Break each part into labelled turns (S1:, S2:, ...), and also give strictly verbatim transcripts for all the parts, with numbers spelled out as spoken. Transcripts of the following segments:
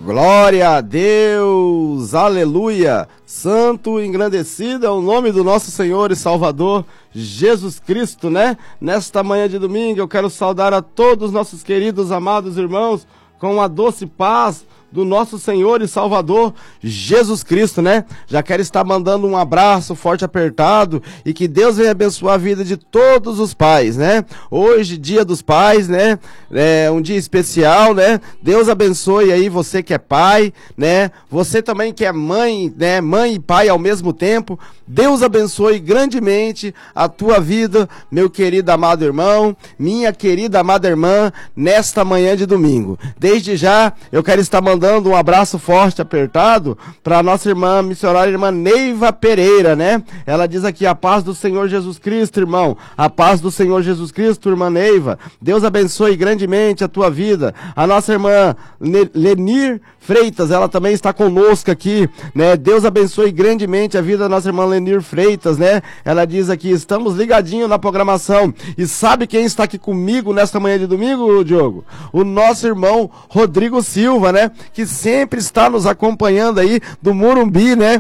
S1: Glória a Deus, aleluia, santo e engrandecido é o nome do nosso Senhor e Salvador Jesus Cristo, né? Nesta manhã de domingo eu quero saudar a todos os nossos queridos, amados irmãos, com a doce paz do nosso Senhor e Salvador Jesus Cristo, né? Já quero estar mandando um abraço forte, apertado, e que Deus venha abençoar a vida de todos os pais, né? Hoje, dia dos pais, né? É um dia especial, né? Deus abençoe aí você que é pai, né? Você também que é mãe, né? Mãe e pai ao mesmo tempo. Deus abençoe grandemente a tua vida, meu querido amado irmão, minha querida amada irmã, nesta manhã de domingo. Desde já, eu quero estar mandando um abraço forte, apertado, para a nossa irmã missionária, irmã Neiva Pereira, né? Ela diz aqui: a paz do Senhor Jesus Cristo, irmão, a paz do Senhor Jesus Cristo, irmã Neiva. Deus abençoe grandemente a tua vida. A nossa irmã Lenir Freitas, ela também está conosco aqui, né? Deus abençoe grandemente a vida da nossa irmã Lenir Freitas, né? Ela diz aqui: estamos ligadinhos na programação. E sabe quem está aqui comigo nesta manhã de domingo, Diogo? O nosso irmão Rodrigo Silva, né? Que sempre está nos acompanhando aí do Morumbi, né?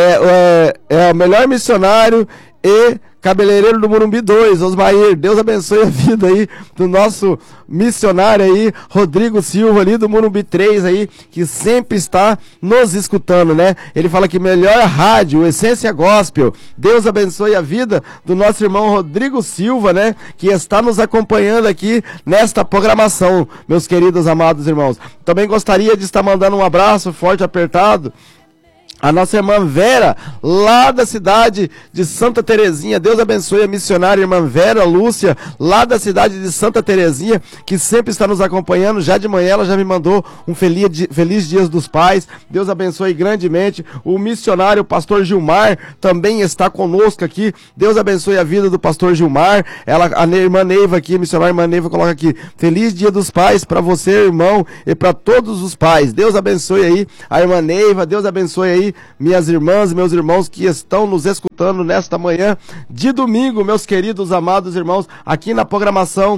S1: É, é o melhor missionário e cabeleireiro do Morumbi dois, Osmair. Deus abençoe a vida aí do nosso missionário aí, Rodrigo Silva, ali do Morumbi três aí, que sempre está nos escutando, né? Ele fala que melhor rádio, Essência Gospel. Deus abençoe a vida do nosso irmão Rodrigo Silva, né? Que está nos acompanhando aqui nesta programação, meus queridos amados irmãos. Também gostaria de estar mandando um abraço forte, apertado, a nossa irmã Vera, lá da cidade de Santa Terezinha. Deus abençoe a missionária irmã Vera Lúcia, lá da cidade de Santa Terezinha, que sempre está nos acompanhando. Já de manhã ela já me mandou um feliz, feliz Dias dos Pais. Deus abençoe grandemente. O missionário, o pastor Gilmar, também está conosco aqui. Deus abençoe a vida do pastor Gilmar. Ela, a irmã Neiva aqui, a missionária irmã Neiva, coloca aqui: feliz Dia dos Pais para você, irmão, e para todos os pais. Deus abençoe aí a irmã Neiva. Deus abençoe aí minhas irmãs e meus irmãos que estão nos escutando nesta manhã de domingo, meus queridos amados irmãos, aqui na programação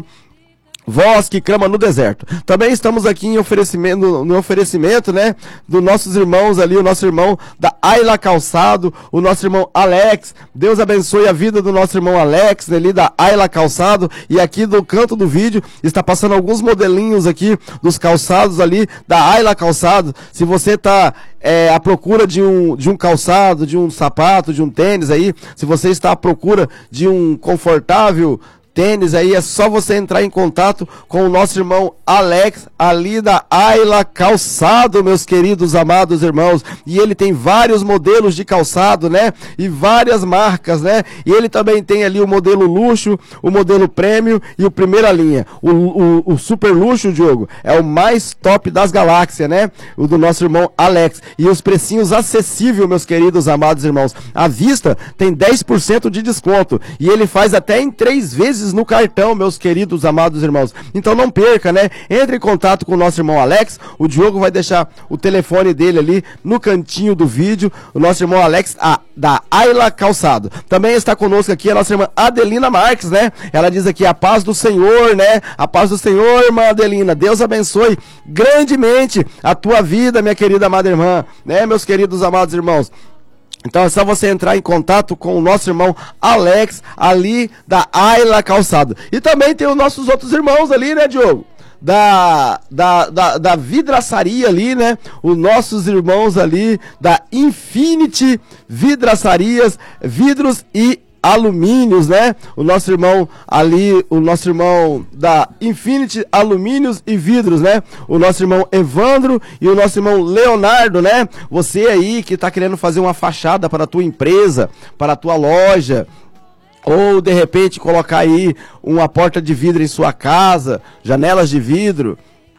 S1: Voz que Clama no Deserto. Também estamos aqui em oferecimento, no oferecimento, né, dos nossos irmãos ali, o nosso irmão da Ayla Calçado, o nosso irmão Alex. Deus abençoe a vida do nosso irmão Alex, ali da Ayla Calçado. E aqui do canto do vídeo está passando alguns modelinhos aqui dos calçados ali da Ayla Calçado. Se você está é, à procura de um, de um calçado, de um sapato, de um tênis aí, se você está à procura de um confortável tênis aí, é só você entrar em contato com o nosso irmão Alex, ali da Ayla Calçado, meus queridos amados irmãos. E ele tem vários modelos de calçado, né? E várias marcas, né? E ele também tem ali o modelo luxo, o modelo prêmio e o primeira linha. O, o, o super luxo, Diogo, é o mais top das galáxias, né? O do nosso irmão Alex. E os precinhos acessíveis, meus queridos amados irmãos. À vista tem dez por cento de desconto. E ele faz até em três vezes no cartão, meus queridos amados irmãos. Então não perca, né? Entre em contato com o nosso irmão Alex. O Diogo vai deixar o telefone dele ali no cantinho do vídeo. O nosso irmão Alex, a, da Ayla Calçado. Também está conosco aqui a nossa irmã Adelina Marques, né? Ela diz aqui: a paz do Senhor, né? A paz do Senhor, irmã Adelina. Deus abençoe grandemente a tua vida, minha querida amada irmã, né, meus queridos amados irmãos? Então é só você entrar em contato com o nosso irmão Alex, ali da Ayla Calçado. E também tem os nossos outros irmãos ali, né, Diogo? Da, da, da, da vidraçaria ali, né? Os nossos irmãos ali da Infinity Vidraçarias, vidros e alumínios, né? O nosso irmão ali, o nosso irmão da Infinity Alumínios e Vidros, né? O nosso irmão Evandro e o nosso irmão Leonardo, né? Você aí que tá querendo fazer uma fachada para a tua empresa, para a tua loja, ou de repente colocar aí uma porta de vidro em sua casa, janelas de vidro,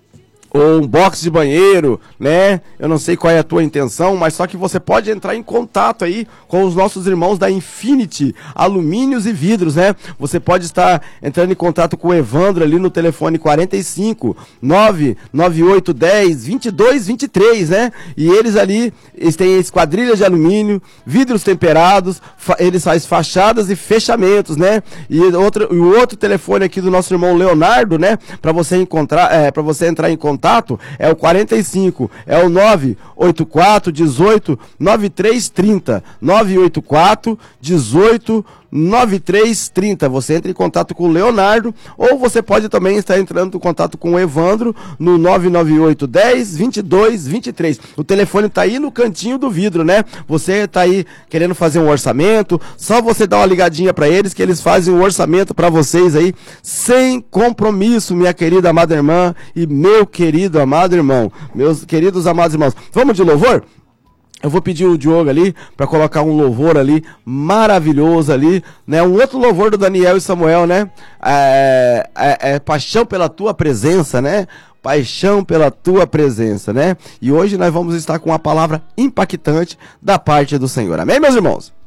S1: ou um box de banheiro, né? Eu não sei qual é a tua intenção, mas só que você pode entrar em contato aí com os nossos irmãos da Infinity Alumínios e Vidros, né? Você pode estar entrando em contato com o Evandro ali no telefone quarenta e cinco, nove nove oito um zero, vinte e dois vinte e três, né? E eles ali, eles têm esquadrilhas de alumínio, vidros temperados, eles fazem fachadas e fechamentos, né? E outro, o outro telefone aqui do nosso irmão Leonardo, né? Para você encontrar, é, para você entrar em contato contato é o quarenta e cinco, é o nove oito quatro, dezoito, nove três trinta, nove oito quatro, dezoito, nove três trinta. Você entra em contato com o Leonardo, ou você pode também estar entrando em contato com o Evandro no nove nove oito, dez, vinte e dois, vinte e três. O telefone tá aí no cantinho do vidro, né? Você tá aí querendo fazer um orçamento, só você dá uma ligadinha para eles que eles fazem um orçamento para vocês aí, sem compromisso, minha querida amada irmã e meu querido amado irmão. Meus queridos amados irmãos, vamos de louvor? Eu vou pedir o Diogo ali para colocar um louvor ali maravilhoso ali, né? Um outro louvor do Daniel e Samuel, né? É, é, é Paixão pela Tua Presença, né? Paixão pela Tua Presença, né? E hoje nós vamos estar com uma palavra impactante da parte do Senhor. Amém, meus irmãos?